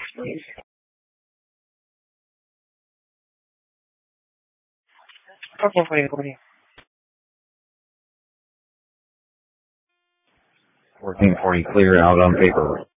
please. Purple 40. 1440 clear out on paper.